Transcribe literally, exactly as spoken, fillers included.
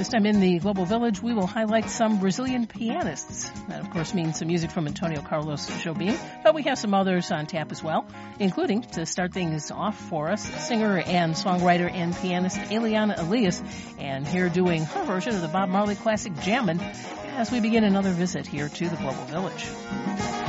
This time in the Global Village, we will highlight some Brazilian pianists. That, of course, means some music from Antonio Carlos Jobim, but we have some others on tap as well, including, to start things off for us, singer and songwriter and pianist Eliana Elias, and here doing her version of the Bob Marley classic Jammin', as we begin another visit here to the Global Village.